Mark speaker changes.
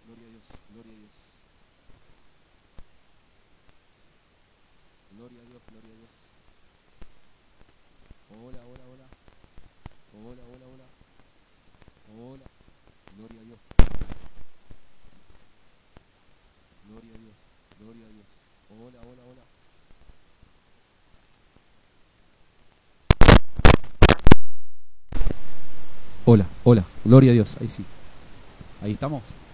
Speaker 1: Gloria a Dios, gloria a Dios. Gloria a Dios, gloria a Dios. Hola, hola, hola. Hola, hola, hola. Hola. Gloria a Dios. Gloria a Dios. Gloria a Dios. Hola, hola, hola. Hola, hola. Gloria a Dios. Ahí sí. Ahí estamos.